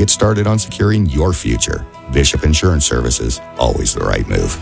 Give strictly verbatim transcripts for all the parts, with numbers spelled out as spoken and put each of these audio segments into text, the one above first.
get started on securing your future. Bishop Insurance Services, always the right move.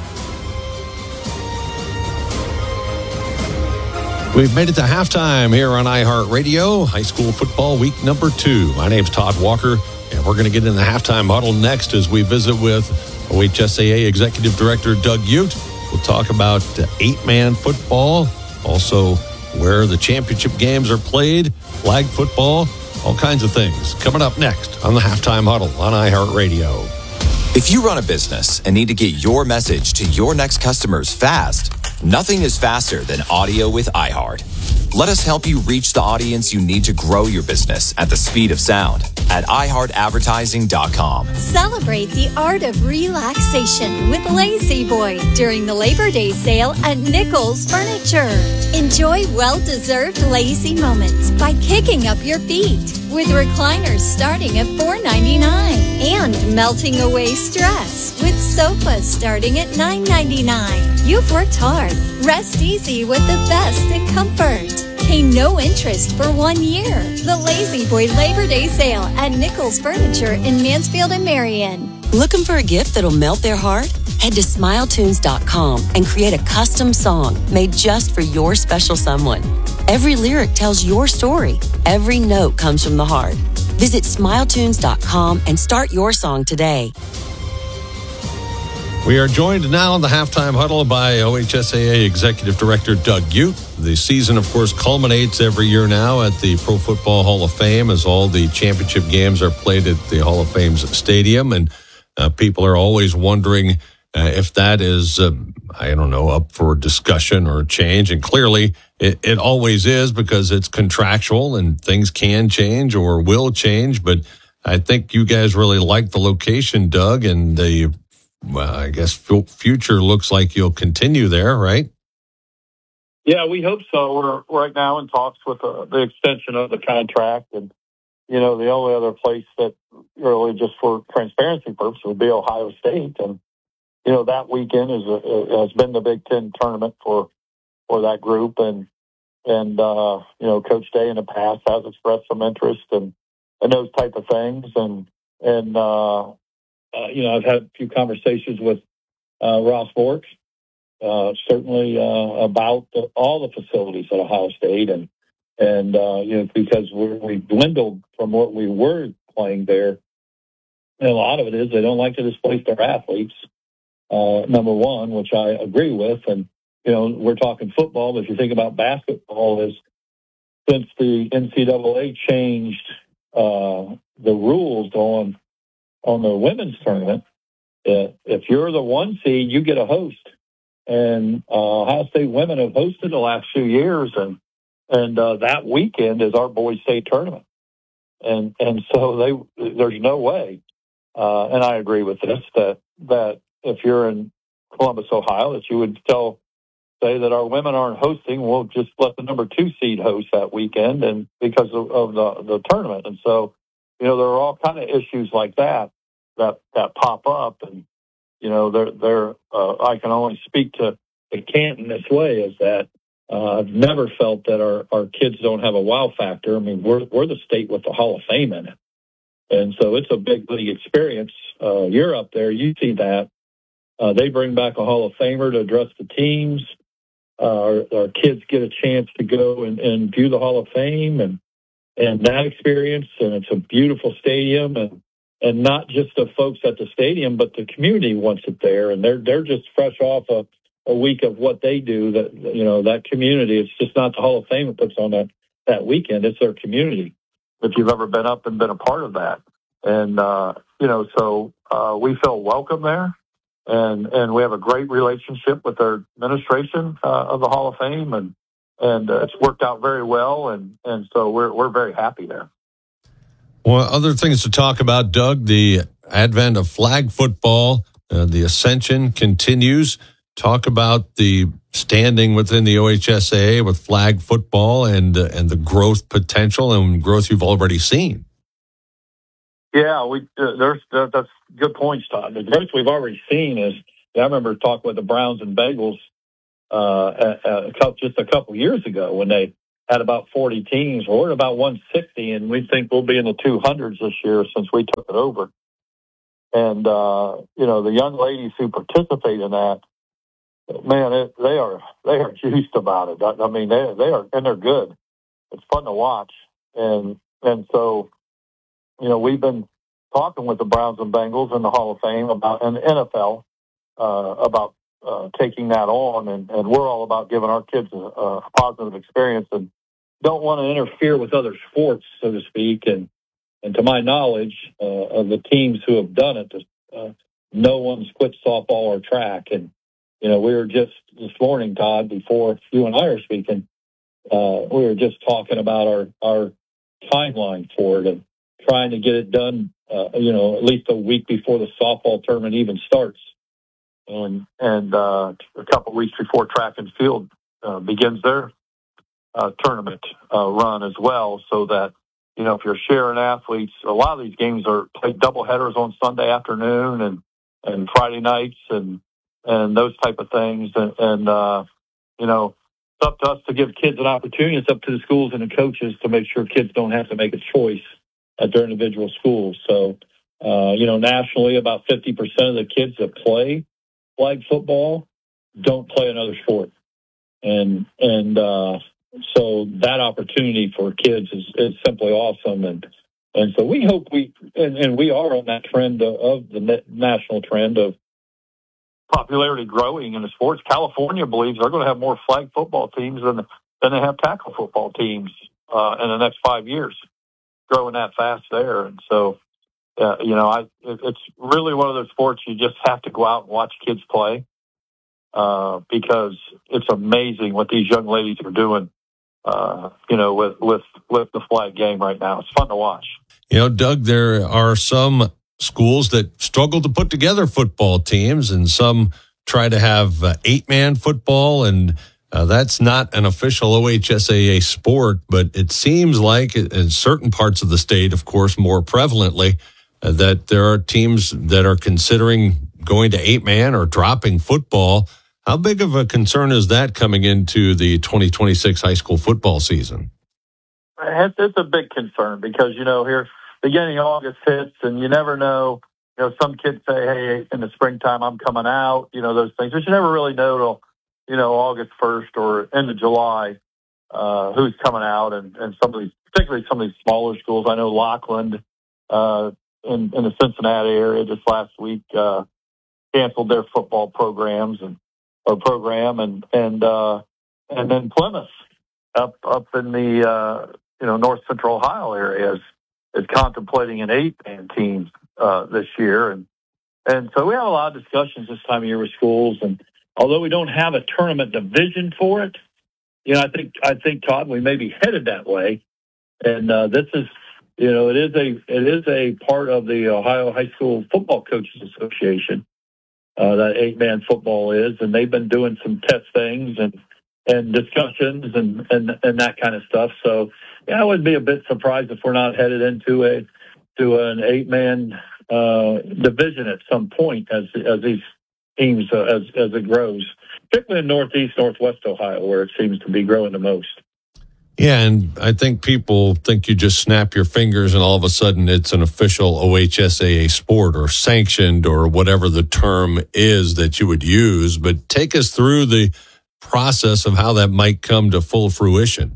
We've made it to halftime here on iHeartRadio, high school football week number two. My name's Todd Walker, and we're going to get in the halftime huddle next as we visit with O H S A A Executive Director Doug Ute. We'll talk about eight-man football, also where the championship games are played, flag football, all kinds of things. Coming up next on the halftime huddle on iHeartRadio. If you run a business and need to get your message to your next customers fast, nothing is faster than audio with iHeart. Let us help you reach the audience you need to grow your business at the speed of sound at i heart advertising dot com. Celebrate the art of relaxation with Lazy Boy during the Labor Day sale at Nichols Furniture. Enjoy well-deserved lazy moments by kicking up your feet with recliners starting at four ninety-nine and melting away stress with sofas starting at nine ninety-nine. You've worked hard. Rest easy with the best in comfort. Pay no interest for one year. The Lazy Boy Labor Day sale at Nichols Furniture in Mansfield and Marion. Looking for a gift that'll melt their heart? Head to smile tunes dot com and create a custom song made just for your special someone. Every lyric tells your story. Every note comes from the heart. Visit smile tunes dot com and start your song today. We are joined now in the halftime huddle by O H S A A Executive Director Doug Ute. The season, of course, culminates every year now at the Pro Football Hall of Fame as all the championship games are played at the Hall of Fame's stadium. And uh, people are always wondering uh, if that is, uh, I don't know, up for discussion or change. And clearly it, it always is because it's contractual and things can change or will change. But I think you guys really like the location, Doug, and the Well, I guess future looks like you'll continue there, right? Yeah, we hope so. We're right now in talks with the, the extension of the contract. And, you know, the only other place that really just for transparency purposes would be Ohio State. And, you know, that weekend is a, has been the Big Ten tournament for, for that group. And, and uh, you know, Coach Day in the past has expressed some interest and, and those type of things. And, and, uh, Uh, you know, I've had a few conversations with uh, Ross Bork, uh, certainly uh, about the, all the facilities at Ohio State, and and uh, you know, because we're, we've dwindled from what we were playing there, and a lot of it is they don't like to displace their athletes. Uh, number one, which I agree with, and you know, we're talking football, but if you think about basketball, is since the N C double A changed uh, the rules on on the women's tournament, uh, if you're the one seed, you get a host. And uh, Ohio State women have hosted the last few years, and and uh, that weekend is our boys' state tournament. And and so they there's no way, uh, and I agree with this, that that if you're in Columbus, Ohio, that you would tell say that our women aren't hosting, we'll just let the number two seed host that weekend, and because of, of the the tournament. And so, you know, there are all kind of issues like that that that pop up, and you know, they're they're. Uh, I can only speak to the Canton this way: is that uh, I've never felt that our, our kids don't have a wow factor. I mean, we're we're the state with the Hall of Fame in it, and so it's a big league experience. Uh, you're up there, you see that. Uh, they bring back a Hall of Famer to address the teams. Uh, our, our kids get a chance to go and, and view the Hall of Fame, and and that experience, and it's a beautiful stadium, and and not just the folks at the stadium, but the community wants it there, and they're they're just fresh off a, a week of what they do. That you know, that community, it's just not the Hall of Fame that puts on that that weekend; it's their community. If you've ever been up and been a part of that, and uh, you know, so uh, we feel welcome there, and and we have a great relationship with their administration uh, of the Hall of Fame, and and uh, it's worked out very well, and and so we're we're very happy there. Well, other things to talk about, Doug, the advent of flag football, uh, the ascension continues. Talk about the standing within the O H S A A with flag football and uh, and the growth potential and growth you've already seen. Yeah, we uh, there's uh, that's good points, Todd. The growth we've already seen is. I remember talking with the Browns and Bengals uh, a, a couple, just a couple years ago when they had about forty teams. Well, we're at about one sixty, and we think we'll be in the two hundreds this year since we took it over. And, uh, you know, the young ladies who participate in that, man, it, they are they are juiced about it. I, I mean, they they are, and they're good. It's fun to watch. And and so, you know, we've been talking with the Browns and Bengals in the Hall of Fame about, and the N F L uh, about uh, taking that on, and, and we're all about giving our kids a, a positive experience and don't want to interfere with other sports, so to speak. And and to my knowledge, uh, of the teams who have done it, uh, no one's quit softball or track. And you know, we were just this morning, Todd, before you and I are speaking, uh, we were just talking about our our timeline for it and trying to get it done, uh, you know, at least a week before the softball tournament even starts. And, and uh, a couple of weeks before track and field uh, begins their uh, tournament uh, run as well, so that, you know, if you're sharing athletes, a lot of these games are played double headers on Sunday afternoon and, and Friday nights and, and those type of things. And, and uh, you know, it's up to us to give kids an opportunity. It's up to the schools and the coaches to make sure kids don't have to make a choice at their individual schools. So, uh, you know, nationally, about fifty percent of the kids that play flag football don't play another sport. And, and, uh, so that opportunity for kids is, is simply awesome. And, and so we hope we, and, and we are on that trend of, of the national trend of popularity growing in the sports. California believes they're going to have more flag football teams than, than they have tackle football teams, uh, in the next five years, growing that fast there. And so, Uh, you know, I it, it's really one of those sports you just have to go out and watch kids play, uh, because it's amazing what these young ladies are doing, uh, you know, with, with, with the flag game right now. It's fun to watch. You know, Doug, there are some schools that struggle to put together football teams, and some try to have uh, eight-man football, and uh, that's not an official O H S A A sport, but it seems like in certain parts of the state, of course, more prevalently, that there are teams that are considering going to eight-man or dropping football. How big of a concern is that coming into the twenty twenty-six high school football season? It's, it's a big concern because, you know, here beginning of August hits and you never know. You know, some kids say, hey, in the springtime I'm coming out, you know, those things. But you never really know till, you know, August first or end of July uh, who's coming out. And, and some of these, particularly some of these smaller schools. I know Lockland, uh, In, in the Cincinnati area just last week, uh, canceled their football programs and or program and and uh, and then Plymouth up up in the uh, you know North Central Ohio area is, is contemplating an eight-man team uh, this year, and and so we have a lot of discussions this time of year with schools. And although we don't have a tournament division for it, you know I think I think Todd, we may be headed that way, and uh, this is. You know, it is a it is a part of the Ohio High School Football Coaches Association, uh, that eight-man football is, and they've been doing some test things and and discussions and, and, and that kind of stuff. So, yeah, I would be a bit surprised if we're not headed into a to an eight-man uh, division at some point as as these teams uh, as as it grows, particularly in Northeast, Northwest Ohio, where it seems to be growing the most. Yeah, and I think people think you just snap your fingers and all of a sudden it's an official O H S A A sport or sanctioned or whatever the term is that you would use. But take us through the process of how that might come to full fruition.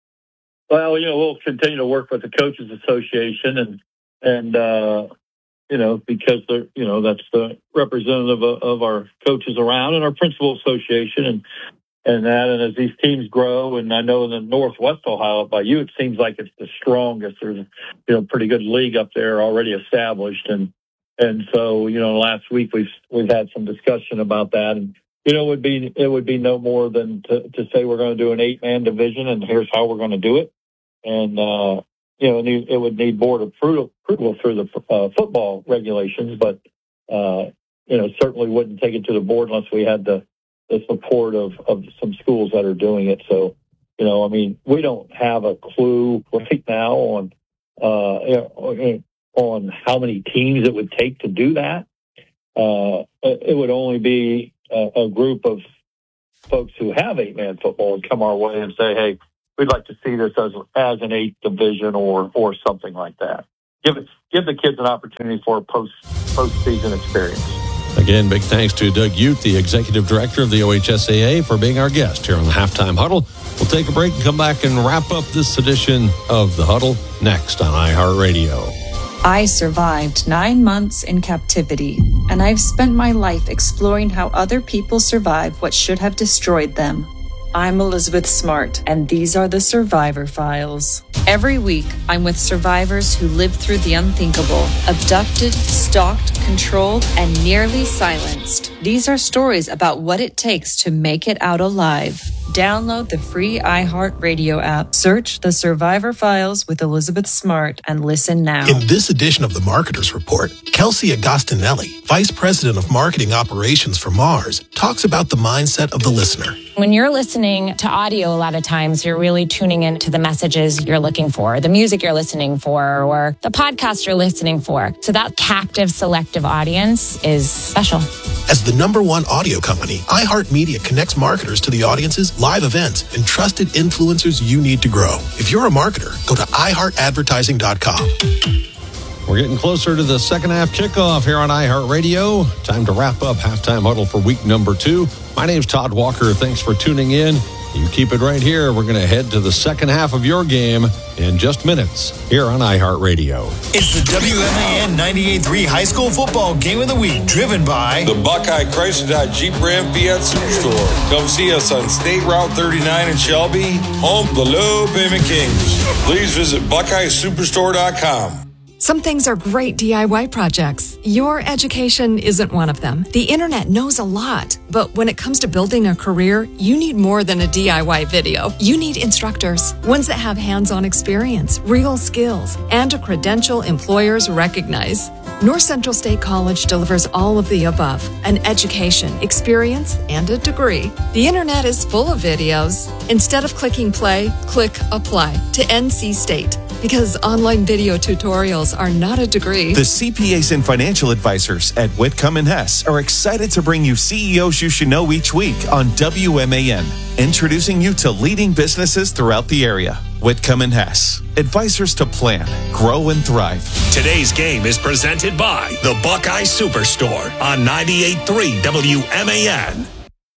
Well, you know, we'll continue to work with the Coaches Association and, and uh, you know, because they're, you know, that's the representative of, of our coaches around and our principal association and And that, and as these teams grow, and I know in the Northwest Ohio by you, it seems like it's the strongest. There's, you know, pretty good league up there already established, and and so you know, last week we've we've had some discussion about that, and you know, it would be it would be no more than to, to say we're going to do an eight man division, and here's how we're going to do it, and uh, you know, it would need board approval approval through the uh, football regulations, but uh, you know, certainly wouldn't take it to the board unless we had the the support of, of some schools that are doing it. So, you know, I mean, we don't have a clue right now on, uh, on how many teams it would take to do that. Uh, it would only be a, a group of folks who have eight-man football and come our way and say, hey, we'd like to see this as as an eighth division or or something like that. Give it, give the kids an opportunity for a post postseason experience. Again, big thanks to Doug Ute, the Executive Director of the O H S A A, for being our guest here on the Halftime Huddle. We'll take a break and come back and wrap up this edition of The Huddle next on iHeartRadio. I survived nine months in captivity, and I've spent my life exploring how other people survive what should have destroyed them. I'm Elizabeth Smart, and these are the Survivor Files. Every week, I'm with survivors who lived through the unthinkable, abducted, stalked, controlled, and nearly silenced. These are stories about what it takes to make it out alive. Download the free iHeartRadio app. Search The Survivor Files with Elizabeth Smart and listen now. In this edition of the Marketers Report, Kelsey Agostinelli, Vice President of Marketing Operations for Mars, talks about the mindset of the listener. When you're listening to audio, a lot of times you're really tuning into the messages you're looking for, the music you're listening for, or the podcast you're listening for. So that captive, selective audience is special. As the number one audio company, iHeartMedia connects marketers to the audiences, live events, and trusted influencers you need to grow. If you're a marketer, go to i heart advertising dot com. We're getting closer to the second half kickoff here on iHeartRadio. Time to wrap up Halftime Huddle for week number two. My name's Todd Walker. Thanks for tuning in. You keep it right here. We're going to head to the second half of your game in just minutes here on iHeartRadio. It's the W M A N ninety-eight point three High School Football Game of the Week, driven by the Buckeye Chrysler Dodge Jeep Ram Fiat Superstore. Come see us on State Route thirty-nine in Shelby, home of the Low Payment Kings. Please visit buckeye superstore dot com. Some things are great D I Y projects. Your education isn't one of them. The internet knows a lot, but when it comes to building a career, you need more than a D I Y video. You need instructors, ones that have hands-on experience, real skills, and a credential employers recognize. North Central State College delivers all of the above: an education, experience, and a degree. The internet is full of videos. Instead of clicking play, click apply to N C State. Because online video tutorials are not a degree. The C P As and financial advisors at Whitcomb and Hess are excited to bring you C E Os you should know each week on W M A N, introducing you to leading businesses throughout the area. Whitcomb and Hess, advisors to plan, grow, and thrive. Today's game is presented by the Buckeye Superstore on ninety-eight point three W M A N.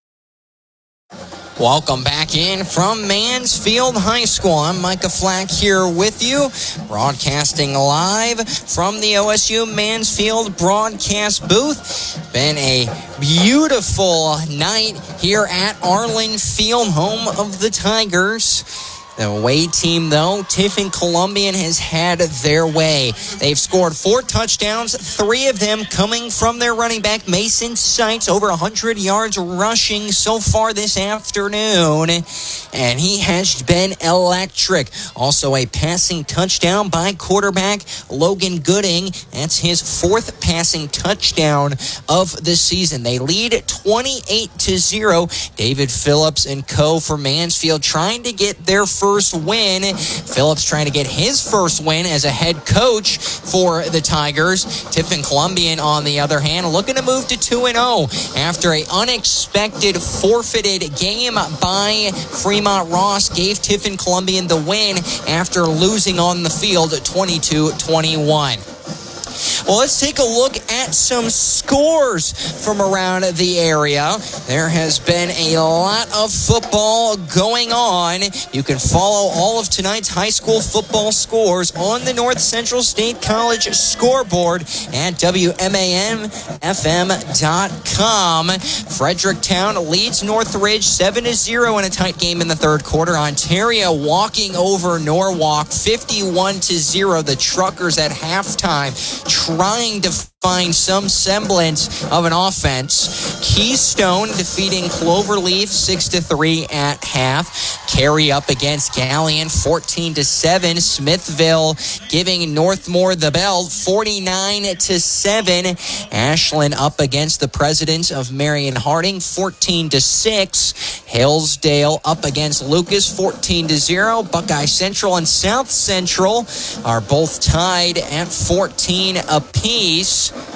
Welcome back in from Mansfield High School. I'm Micah Flack here with you, broadcasting live from the O S U Mansfield broadcast booth. Been a beautiful night here at Arlen Field, home of the Tigers. The away team, though, Tiffin Columbian has had their way. They've scored four touchdowns, three of them coming from their running back, Mason Seitz, over one hundred yards rushing so far this afternoon. And he has been electric. Also a passing touchdown by quarterback Logan Gooding. That's his fourth passing touchdown of the season. They lead twenty-eight to zero. David Phillips and co for Mansfield trying to get their first First win. Phillips trying to get his first win as a head coach for the Tigers. Tiffin Columbian, on the other hand, looking to move to two and oh after an unexpected forfeited game by Fremont Ross gave Tiffin Columbian the win after losing on the field twenty-two twenty-one. Well, let's take a look at some scores from around the area. There has been a lot of football going on. You can follow all of tonight's high school football scores on the North Central State College scoreboard at W M A N F M dot com. Fredericktown leads Northridge seven to zero in a tight game in the third quarter. Ontario walking over Norwalk fifty-one to zero. The Truckers at halftime trying to find some semblance of an offense. Keystone defeating Cloverleaf six to three at half. Carey up against Galleon fourteen to seven. Smithville giving Northmore the belt forty-nine to seven. Ashland up against the Presidents of Marion Harding fourteen to six. Hillsdale up against Lucas fourteen to zero. Buckeye Central and South Central are both tied at fourteen apiece.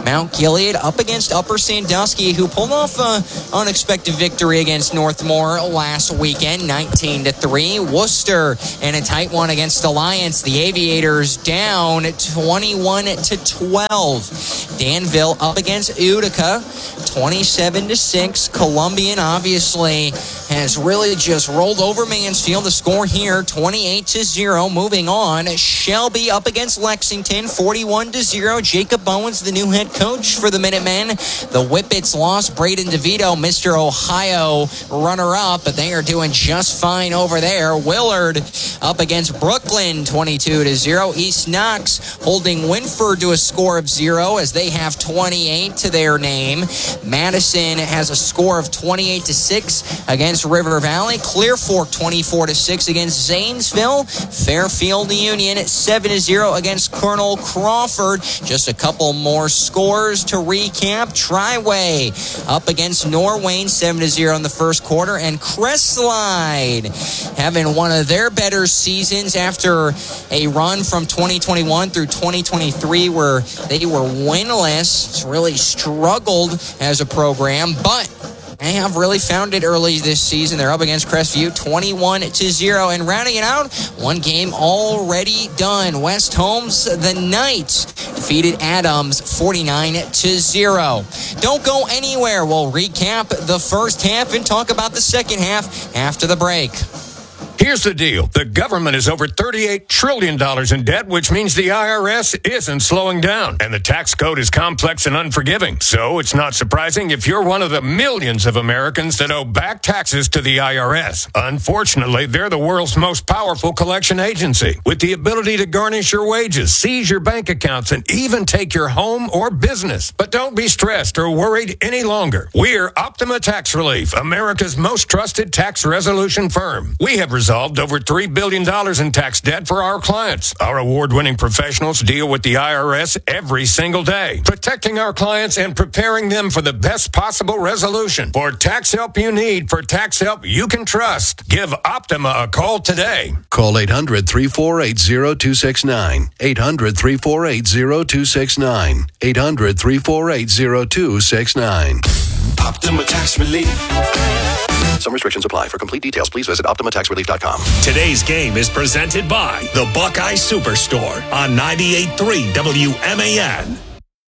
Mount Gilead up against Upper Sandusky, who pulled off an unexpected victory against Northmore last weekend, nineteen to three. Worcester in a tight one against Alliance. The Aviators down twenty-one to twelve. Danville up against Utica, twenty-seven to six. Columbian obviously has really just rolled over Mansfield. The score here, twenty-eight to zero. Moving on, Shelby up against Lexington, forty-one to zero. Jacob Bowens, the new head coach for the Minutemen. The Whippets lost Braden DeVito, Mister Ohio runner-up, but they are doing just fine over there. Willard up against Brooklyn, twenty-two to zero. East Knox holding Winford to a score of zero as they have twenty-eight to their name. Madison has a score of twenty-eight to six against River Valley. Clear Fork twenty-four to six against Zanesville. Fairfield Union seven to zero against Colonel Crawford. Just a couple more scores to recap. Triway up against Norwayne seven to zero in the first quarter, and Crestline having one of their better seasons after a run from twenty twenty-one through twenty twenty-three where they were winless. Really struggled as a program, but they have really found it early this season. They're up against Crestview twenty-one to zero. And rounding it out, one game already done. West Holmes, the Knights, defeated Adams forty-nine to zero. Don't go anywhere. We'll recap the first half and talk about the second half after the break. Here's the deal. The government is over thirty-eight trillion dollars in debt, which means the I R S isn't slowing down. And the tax code is complex and unforgiving. So it's not surprising if you're one of the millions of Americans that owe back taxes to the I R S. Unfortunately, they're the world's most powerful collection agency, with the ability to garnish your wages, seize your bank accounts, and even take your home or business. But don't be stressed or worried any longer. We're Optima Tax Relief, America's most trusted tax resolution firm. We have resolved over three billion dollars in tax debt for our clients. Our award-winning professionals deal with the I R S every single day, protecting our clients and preparing them for the best possible resolution. For tax help you need, for tax help you can trust, give Optima a call today. Call eight hundred, three four eight, zero two six nine. eight hundred, three four eight, zero two six nine. eight hundred, three four eight, zero two six nine. Optima Tax Relief. Some restrictions apply. For complete details, please visit Optima Tax Relief dot com. Today's game is presented by the Buckeye Superstore on ninety-eight point three W M A N.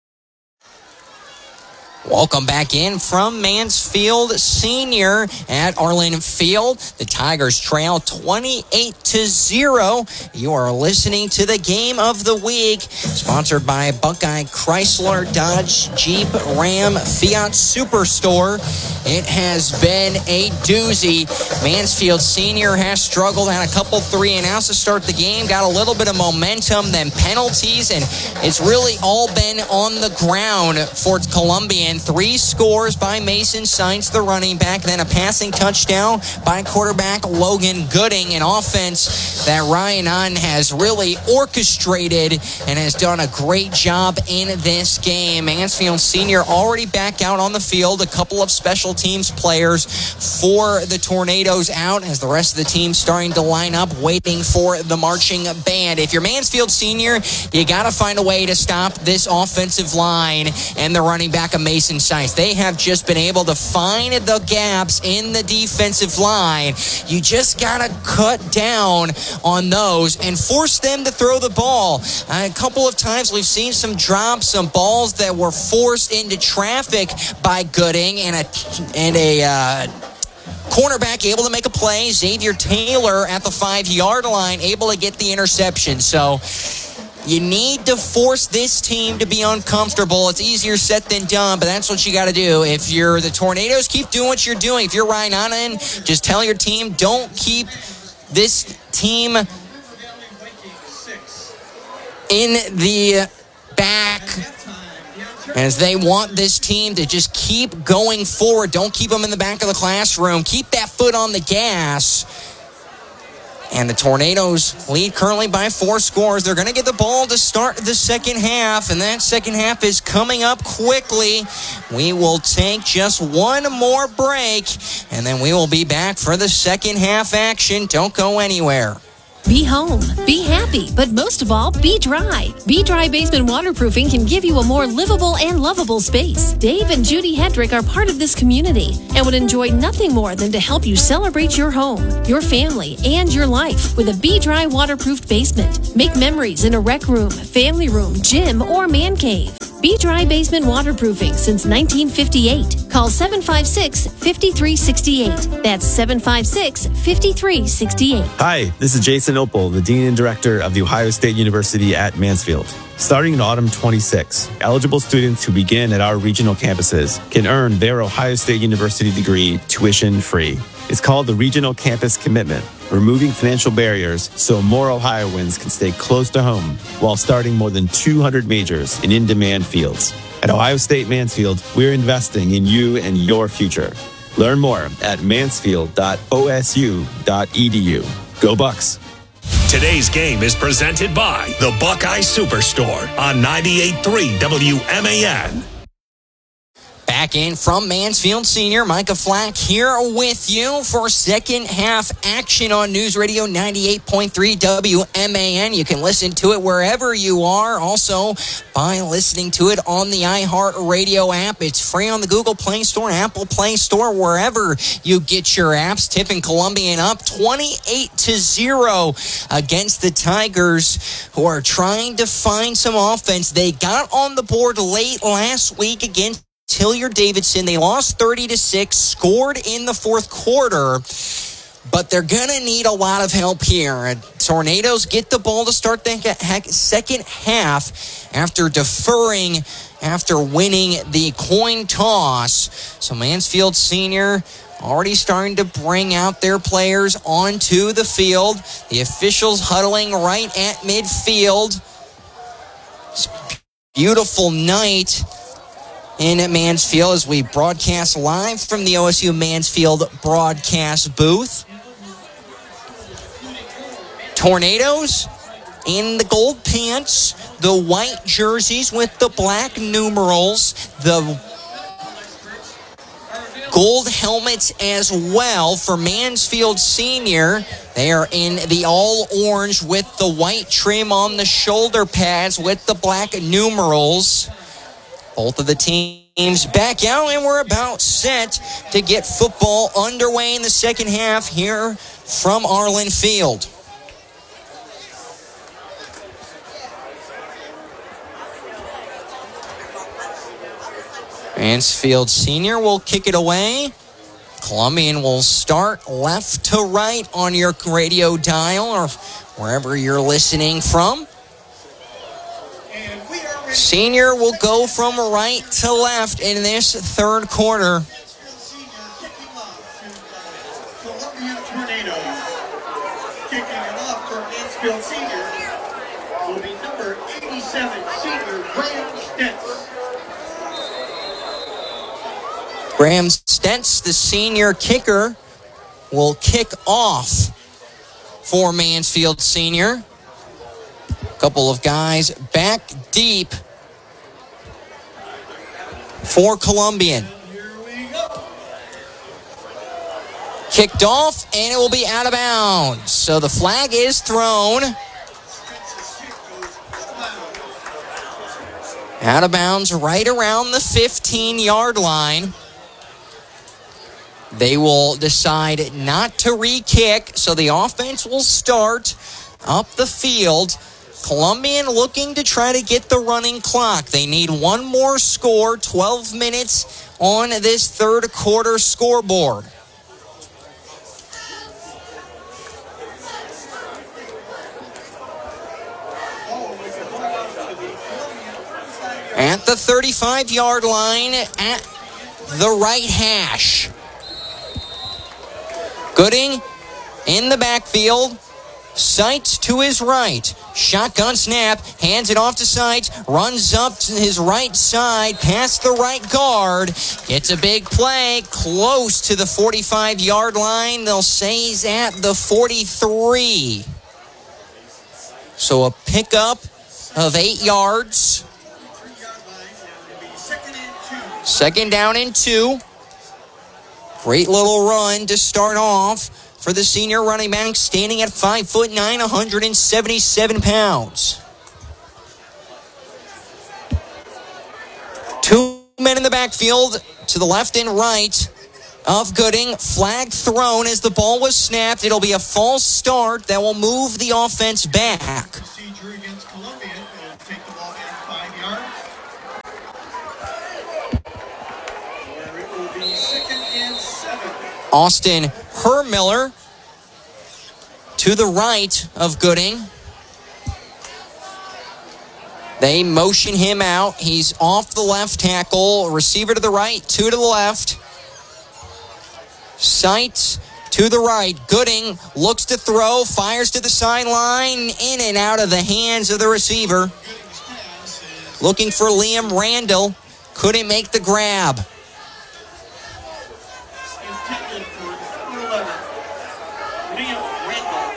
Welcome back in from Mansfield Senior at Arlen Field. The Tigers trail twenty-eight to zero. You are listening to the game of the week, sponsored by Buckeye Chrysler, Dodge, Jeep, Ram, Fiat Superstore. It has been a doozy. Mansfield Senior has struggled, had a couple three and outs to start the game, got a little bit of momentum, then penalties, and it's really all been on the ground for Columbian. Three scores by Mason Sainz, the running back, then a passing touchdown by quarterback Logan Gooding, an offense that Ryan Unn has really orchestrated and has done a great job in this game. Mansfield Senior already back out on the field. A couple of special teams players for the Tornadoes out as the rest of the team starting to line up, waiting for the marching band. If you're Mansfield Senior, you got to find a way to stop this offensive line and the running back of Mason Sainz. They have just been able to find the gaps in the defensive line. You just got to cut down on those and force them to throw the ball. Uh, a couple of times we've seen some drops, some balls that were forced into traffic by Gooding, and a, and a uh, cornerback able to make a play. Xavier Taylor at the five-yard line able to get the interception. So you need to force this team to be uncomfortable. It's easier said than done, but that's what you got to do. If you're the Tornadoes, keep doing what you're doing. If you're Ryan Annan, just tell your team, don't keep this team in the back, as they want this team to just keep going forward. Don't keep them in the back of the classroom. Keep that foot on the gas. And the Tornadoes lead currently by four scores. They're going to get the ball to start the second half, and that second half is coming up quickly. We will take just one more break, and then we will be back for the second half action. Don't go anywhere. Be home, be happy, but most of all, be dry. Be Dry Basement Waterproofing can give you a more livable and lovable space. Dave and Judy Hedrick are part of this community and would enjoy nothing more than to help you celebrate your home, your family, and your life with a Be Dry waterproofed basement. Make memories in a rec room, family room, gym, or man cave. Be Dry Basement Waterproofing since nineteen fifty-eight. Call seven five six, five three six eight. That's seven five six, five three six eight. Hi, this is Jason Opel, the Dean and Director of The Ohio State University at Mansfield. Starting in autumn twenty-six, eligible students who begin at our regional campuses can earn their Ohio State University degree tuition-free. It's called the Regional Campus Commitment, removing financial barriers so more Ohioans can stay close to home while starting more than two hundred majors in in-demand fields. At Ohio State Mansfield, we're investing in you and your future. Learn more at mansfield dot o s u dot e d u. Go Bucks! Today's game is presented by the Buckeye Superstore on ninety-eight point three W M A N. Back in from Mansfield Senior, Micah Flack here with you for second half action on News Radio ninety-eight point three W M A N. You can listen to it wherever you are, also by listening to it on the iHeartRadio app. It's free on the Google Play Store, Apple Play Store, wherever you get your apps. Tipping Columbian up twenty-eight to zero against the Tigers, who are trying to find some offense. They got on the board late last week against Hilliard-Davidson. They lost thirty to six, scored in the fourth quarter, but they're going to need a lot of help here. Tornadoes get the ball to start the second half after deferring after winning the coin toss. So Mansfield Senior already starting to bring out their players onto the field. The officials huddling right at midfield. It's a beautiful night in Mansfield as we broadcast live from the O S U Mansfield broadcast booth. Tornadoes in the gold pants, the white jerseys with the black numerals, the gold helmets as well for Mansfield Senior. They are in the all orange with the white trim on the shoulder pads with the black numerals. Both of the teams back out, and we're about set to get football underway in the second half here from Arlen Field. Mansfield Senior will kick it away. Columbian will start left to right on your radio dial or wherever you're listening from. Senior will go from right to left in this third quarter. Columbia Tornadoes. Kicking it off for Mansfield Senior will be number eighty-seven, senior Graham Stentz. Graham Stentz, the senior kicker, will kick off for Mansfield Senior. Couple of guys back deep for Columbian. Kicked off, and it will be out of bounds. So the flag is thrown. Out of bounds right around the fifteen-yard line. They will decide not to re-kick, so the offense will start up the field. Columbian looking to try to get the running clock. They need one more score, twelve minutes on this third quarter scoreboard. At the thirty-five-yard line, at the right hash. Gooding in the backfield. Sights to his right. Shotgun snap. Hands it off to Sights. Runs up to his right side. Past the right guard. Gets a big play. Close to the forty-five-yard line. They'll say he's at the forty-three. So a pickup of eight yards. Second down and two. Great little run to start off for the senior running back, standing at five foot nine, one hundred seventy-seven pounds. Two men in the backfield to the left and right of Gooding. Flag thrown as the ball was snapped. It'll be a false start that will move the offense back. Procedure against Columbia. They'll take the ball back five yards. Where it will be second and seven. Austin Hermiller to the right of Gooding. They motion him out. He's off the left tackle. Receiver to the right, two to the left. Sight to the right. Gooding looks to throw, fires to the sideline, in and out of the hands of the receiver. Looking for Liam Randall. Couldn't make the grab. Intended for number eleven, Liam Randall.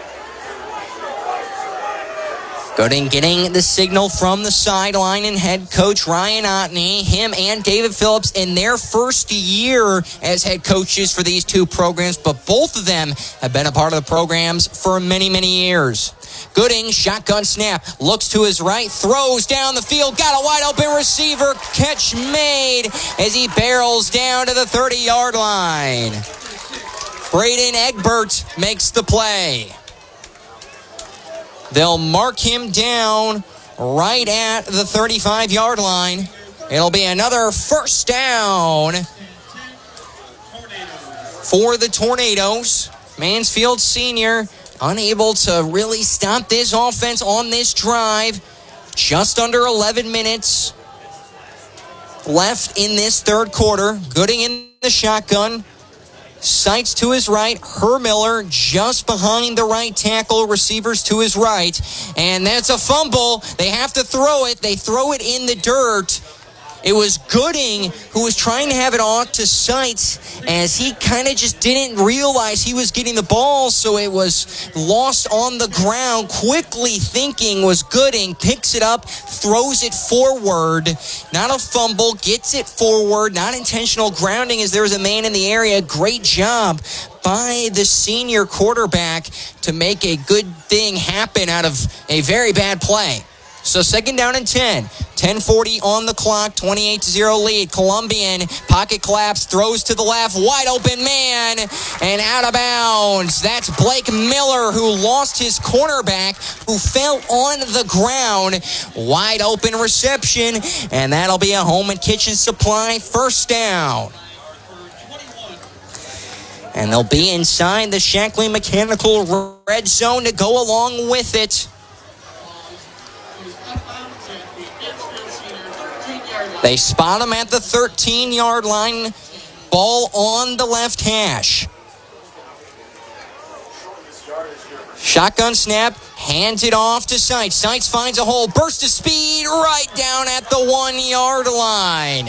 Gooding getting the signal from the sideline, and head coach Ryan Otney, him and David Phillips in their first year as head coaches for these two programs, but both of them have been a part of the programs for many, many years. Gooding, shotgun snap, looks to his right, throws down the field, got a wide open receiver, catch made as he barrels down to the thirty-yard line. Braden Egbert makes the play. They'll mark him down right at the thirty-five-yard line. It'll be another first down for the Tornadoes. Mansfield Senior unable to really stop this offense on this drive. Just under eleven minutes left in this third quarter. Gooding in the shotgun. Sights to his right. Hermiller just behind the right tackle. Receivers to his right. And that's a fumble. They have to throw it. They throw it in the dirt. It was Gooding who was trying to have it off to Sights as he kind of just didn't realize he was getting the ball, so it was lost on the ground. Quickly thinking was Gooding, picks it up, throws it forward. Not a fumble, gets it forward. Not intentional grounding as there was a man in the area. Great job by the senior quarterback to make a good thing happen out of a very bad play. So second down and ten. ten forty on the clock. twenty-eight to zero lead. Columbian pocket collapse. Throws to the left. Wide open man. And out of bounds. That's Blake Miller, who lost his cornerback, who fell on the ground. Wide open reception. And that'll be a Home and Kitchen Supply first down. And they'll be inside the Shackley Mechanical red zone to go along with it. They spot him at the thirteen-yard line. Ball on the left hash. Shotgun snap. Hands it off to Sights. Sights finds a hole. Burst of speed right down at the one-yard line.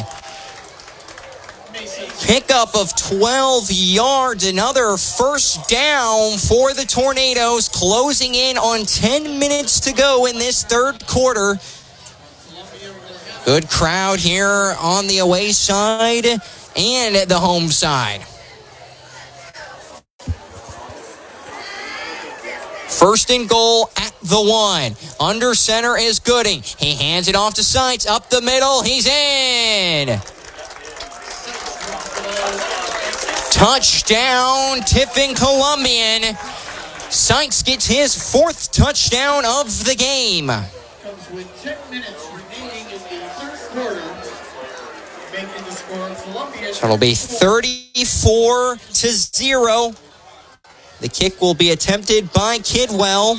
Pickup of twelve yards. Another first down for the Tornadoes. Closing in on ten minutes to go in this third quarter. Good crowd here on the away side and at the home side. First and goal at the one. Under center is Gooding. He hands it off to Sights. Up the middle. He's in. Touchdown, Tiffin Columbian. Sights gets his fourth touchdown of the game. Comes with ten minutes remaining in the third quarter. Making the score Columbia. So it'll be thirty-four to zero. The kick will be attempted by Kidwell.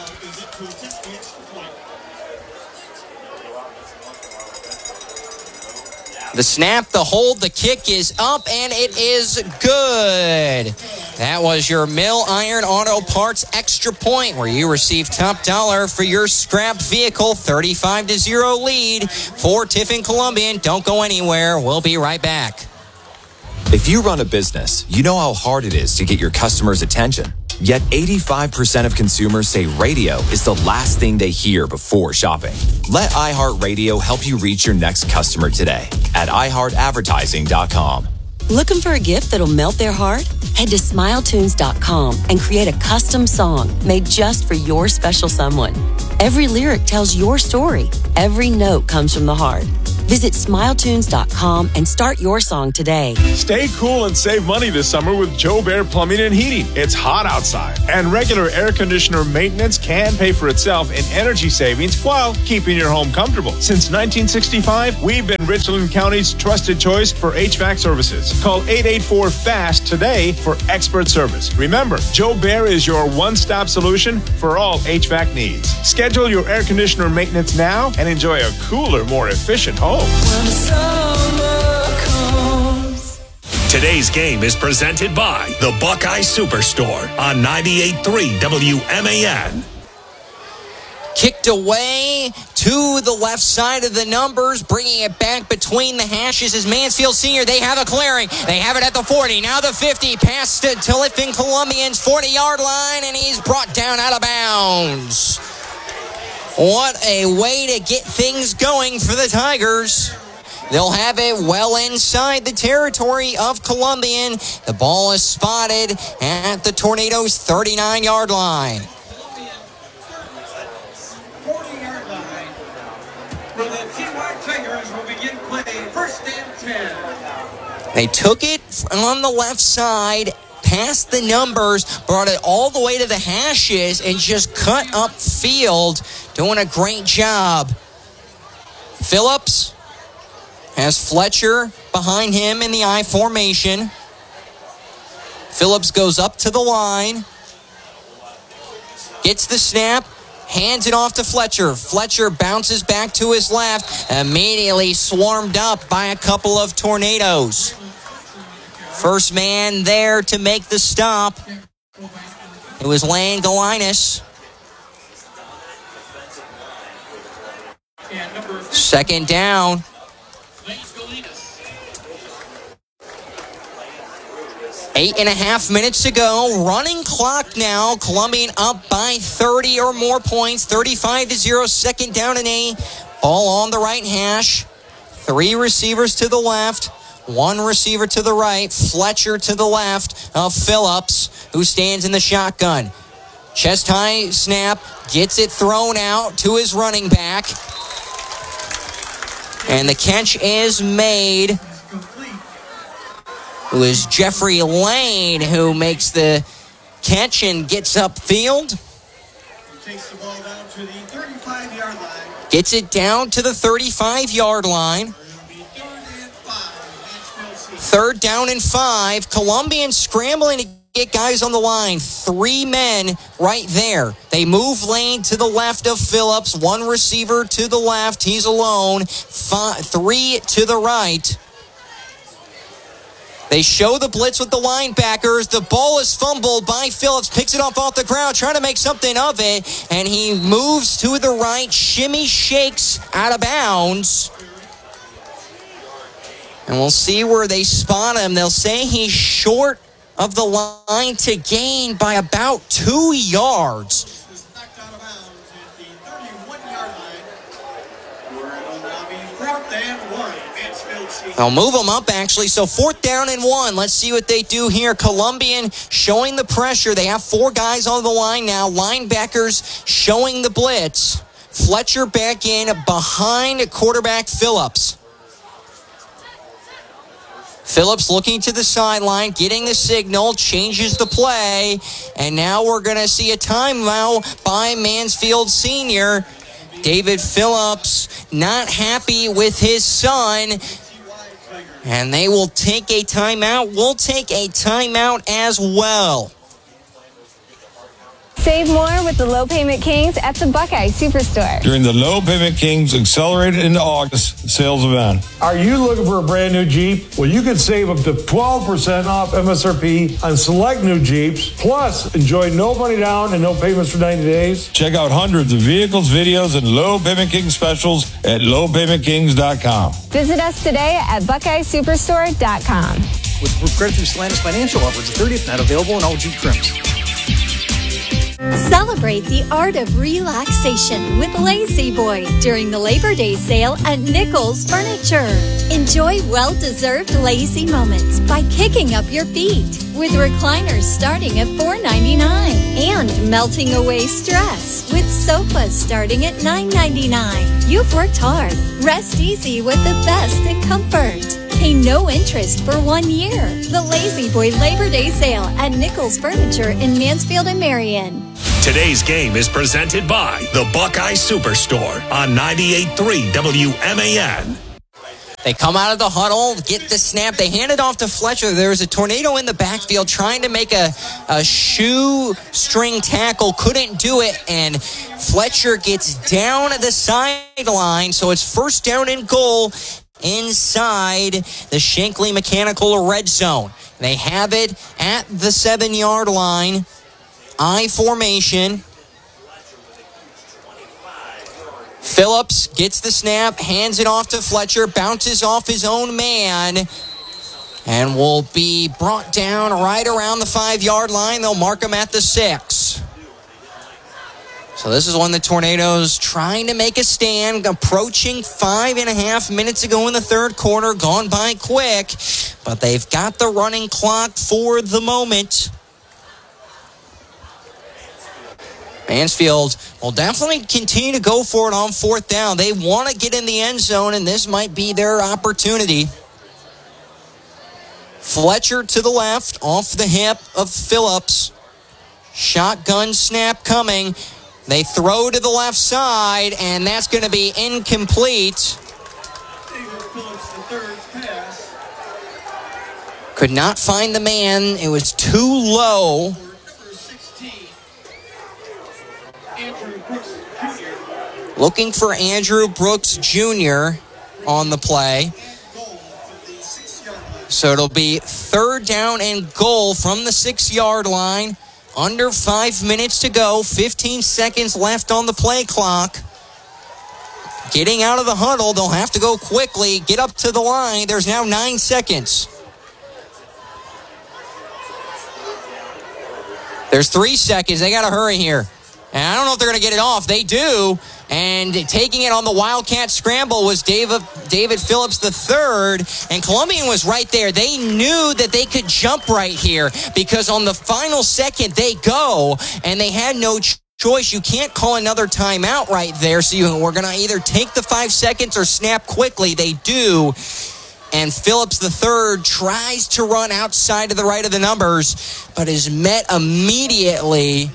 The snap, the hold, the kick is up, and it is good. That was your Mill Iron Auto Parts Extra Point, where you receive top dollar for your scrapped vehicle. thirty-five to zero lead for Tiffin Columbian. Don't go anywhere. We'll be right back. If you run a business, you know how hard it is to get your customers' attention. Yet eighty-five percent of consumers say radio is the last thing they hear before shopping. Let iHeartRadio help you reach your next customer today at i heart advertising dot com. Looking for a gift that'll melt their heart? Head to smile tunes dot com and create a custom song made just for your special someone. Every lyric tells your story. Every note comes from the heart. Visit smile tunes dot com and start your song today. Stay cool and save money this summer with Joe Bear Plumbing and Heating. It's hot outside, and regular air conditioner maintenance can pay for itself in energy savings while keeping your home comfortable. Since nineteen sixty-five, we've been Richland County's trusted choice for H V A C services. Call eight eight four FAST today for expert service. Remember, Joe Bear is your one-stop solution for all H V A C needs. Schedule your air conditioner maintenance now and enjoy a cooler, more efficient home. When summer comes. Today's game is presented by the Buckeye Superstore on ninety-eight point three W M A N. Kicked away to the left side of the numbers, bringing it back between the hashes is Mansfield Senior. They have a clearing. They have it at the forty. Now the fifty. Pass to Tiffin Columbian's forty-yard line, and he's brought down out of bounds. What a way to get things going for the Tigers. They'll have it well inside the territory of Columbian. The ball is spotted at the Tornadoes' thirty-nine-yard line. forty-yard line where the T Y Tigers will begin play first and ten. They took it on the left side, past the numbers, brought it all the way to the hashes, and just cut up field, doing a great job. Phillips has Fletcher behind him in the I formation. Phillips goes up to the line, gets the snap, hands it off to Fletcher. Fletcher bounces back to his left, immediately swarmed up by a couple of Tornadoes. First man there to make the stop. It was Lane Galinas. Second down. Eight and a half minutes to go. Running clock now. Columbian up by thirty or more points. thirty-five to zero. Second down and eight. Ball on the right hash. Three receivers to the left. One receiver to the right. Fletcher to the left of Phillips, who stands in the shotgun. Chest high snap. Gets it thrown out to his running back. And the catch is made. It was Jeffrey Lane who makes the catch and gets upfield. He takes the ball down to the thirty-five-yard line. Gets it down to the thirty-five-yard line. Third down and five. Columbian scrambling to get guys on the line. Three men right there. They move Lane to the left of Phillips. One receiver to the left. He's alone. Five, three to the right. They show the blitz with the linebackers. The ball is fumbled by Phillips. Picks it off off the ground, trying to make something of it. And he moves to the right. Shimmy shakes out of bounds. And we'll see where they spot him. They'll say he's short of the line to gain by about two yards. I'll move them up, actually. So fourth down and one. Let's see what they do here. Columbian showing the pressure. They have four guys on the line now. Linebackers showing the blitz. Fletcher back in behind quarterback Phillips. Phillips looking to the sideline, getting the signal, changes the play, and now we're going to see a timeout by Mansfield Senior. David Phillips not happy with his son, and they will take a timeout. We'll take a timeout as well. Save more with the Low Payment Kings at the Buckeye Superstore. During the Low Payment Kings Accelerated into August sales event. Are you looking for a brand new Jeep? Well, you can save up to twelve percent off M S R P on select new Jeeps. Plus, enjoy no money down and no payments for ninety days. Check out hundreds of vehicles, videos, and Low Payment Kings specials at low payment kings dot com. Visit us today at buckeye superstore dot com. With credit through Stellantis Financial offers the thirtieth, not available in all Jeep trims. Celebrate the art of relaxation with Lazy Boy during the Labor Day sale at Nichols Furniture. Enjoy well-deserved lazy moments by kicking up your feet with recliners starting at four ninety-nine and melting away stress with sofas starting at nine ninety-nine. You've worked hard. Rest easy with the best in comfort. Pay no interest for one year. The Lazy Boy Labor Day sale at Nichols Furniture in Mansfield and Marion. Today's game is presented by the Buckeye Superstore on ninety-eight point three W M A N. They come out of the huddle, get the snap. They hand it off to Fletcher. There's a tornado in the backfield trying to make a, a shoestring tackle. Couldn't do it, and Fletcher gets down the sideline. So it's first down and goal inside the Shankly Mechanical red zone. They have it at the seven-yard line. I formation. Phillips gets the snap, hands it off to Fletcher, bounces off his own man, and will be brought down right around the five-yard line. They'll mark him at the six. So this is when the Tornadoes trying to make a stand, approaching five and a half minutes ago in the third quarter, gone by quick, but they've got the running clock for the moment. Mansfield will definitely continue to go for it on fourth down. They want to get in the end zone, and this might be their opportunity. Fletcher to the left, off the hip of Phillips. Shotgun snap coming. They throw to the left side, and that's going to be incomplete. Could not find the man. It was too low. Looking for Andrew Brooks Junior on the play. So it'll be third down and goal from the six-yard line. Under five minutes to go. fifteen seconds left on the play clock. Getting out of the huddle. They'll have to go quickly. Get up to the line. There's now nine seconds. There's three seconds. They got to hurry here. And I don't know if they're going to get it off. They do. And taking it on the Wildcat scramble was David, David Phillips the third. And Columbian was right there. They knew that they could jump right here because on the final second they go and they had no ch- choice. You can't call another timeout right there. So you, we're going to either take the five seconds or snap quickly. They do. And Phillips the third tries to run outside to the right of the numbers, but is met immediately.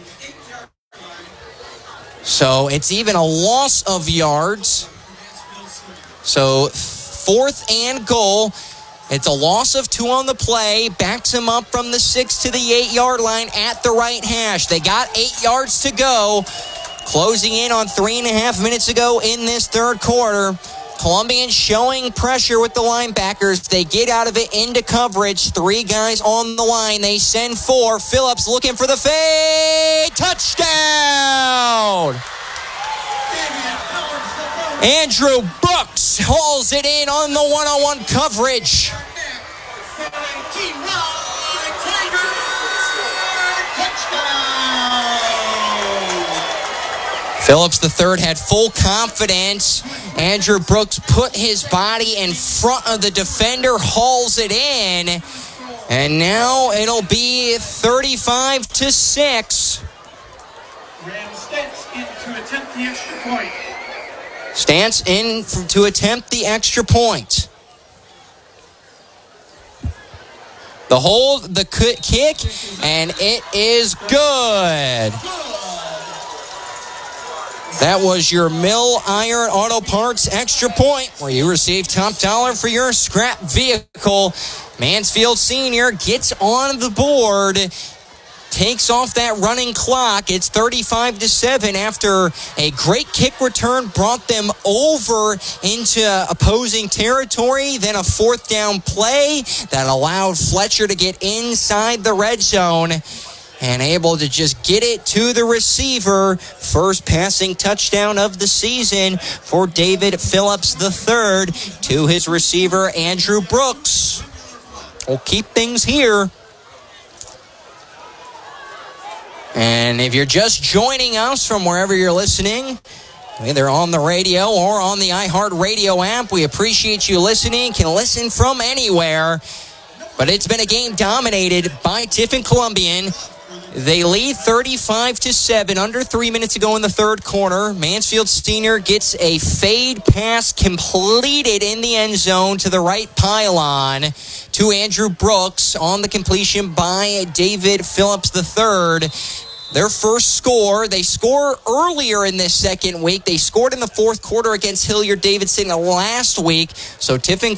So it's even a loss of yards. So fourth and goal. It's a loss of two on the play. Backs him up from the six to the eight-yard line at the right hash. They got eight yards to go. Closing in on three and a half minutes ago in this third quarter. Columbian showing pressure with the linebackers. They get out of it into coverage. Three guys on the line. They send four. Phillips looking for the fade. Touchdown! Andrew Brooks hauls it in on the one-on-one coverage. Phillips the third had full confidence. Andrew Brooks put his body in front of the defender, hauls it in, and now it'll be thirty-five to six. Stance in to attempt the extra point. Stance in to attempt the extra point. The hold, the kick, and it is good. That was your Mill Iron Auto Parts extra point, where you receive top dollar for your scrap vehicle. Mansfield Senior gets on the board, takes off that running clock. It's thirty-five to seven after a great kick return brought them over into opposing territory. Then a fourth down play that allowed Fletcher to get inside the red zone and able to just get it to the receiver. First passing touchdown of the season for David Phillips the third to his receiver, Andrew Brooks. We'll keep things here. And if you're just joining us from wherever you're listening, either on the radio or on the iHeartRadio app, we appreciate you listening. Can listen from anywhere. But it's been a game dominated by Tiffin Columbian. They lead thirty-five to seven, under three minutes to go in the third quarter. Mansfield Senior gets a fade pass completed in the end zone to the right pylon to Andrew Brooks on the completion by David Phillips the third. Their first score, they score earlier in this second week. They scored in the fourth quarter against Hilliard Davidson last week. So Tiffin